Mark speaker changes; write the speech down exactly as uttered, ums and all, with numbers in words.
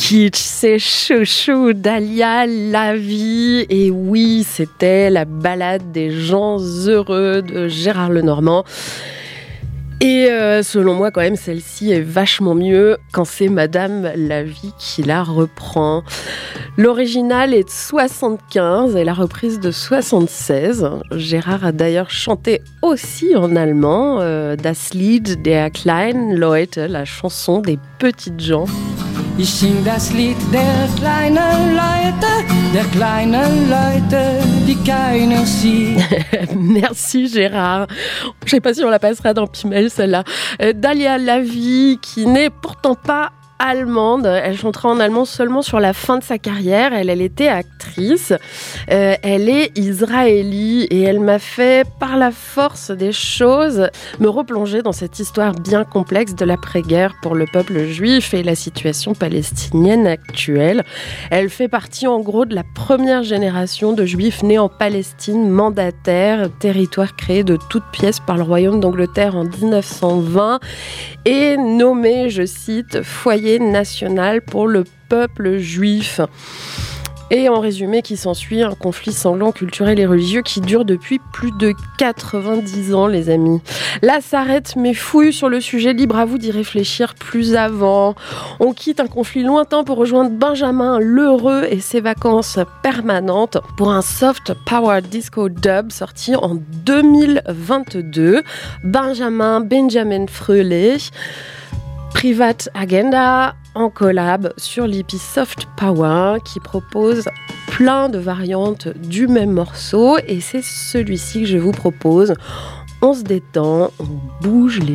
Speaker 1: kitsch, c'est chouchou d'Alia Lavie. Et oui, c'était la balade des gens heureux de Gérard Lenormand. Et euh, selon moi, quand même, celle-ci est vachement mieux quand c'est Madame Lavie qui la reprend. L'original est de soixante-quinze et la reprise de soixante-seize. Gérard a d'ailleurs chanté aussi en allemand euh, Das Lied der kleinen Leute, la chanson des petites gens.
Speaker 2: Ich sing das Lied der kleinen Leute, der kleinen Leute, die keiner sieht.
Speaker 1: Merci Gérard. Je sais pas si on la passera dans Pimel celle-là. Euh, Dalia Lavie, qui n'est pourtant pas allemande. Elle chantera en allemand seulement sur la fin de sa carrière. Elle, elle était actrice. Euh, elle est israélie et elle m'a fait, par la force des choses, me replonger dans cette histoire bien complexe de l'après-guerre pour le peuple juif et la situation palestinienne actuelle. Elle fait partie en gros de la première génération de juifs nés en Palestine mandataire, territoire créé de toutes pièces par le royaume d'Angleterre en dix-neuf cent vingt et nommé, je cite, foyer national pour le peuple juif. Et en résumé, qui s'ensuit un conflit sanglant culturel et religieux qui dure depuis plus de quatre-vingt-dix ans, les amis. Là s'arrêtent mes fouilles sur le sujet, libre à vous d'y réfléchir plus avant. On quitte un conflit lointain pour rejoindre Benjamin L'Heureux et ses vacances permanentes pour un soft power disco dub sorti en deux mille vingt-deux. Benjamin Benjamin Fröhlich, Privat Agenda en collab sur l'E P Soft Power qui propose plein de variantes du même morceau et c'est celui-ci que je vous propose. On se détend, on bouge les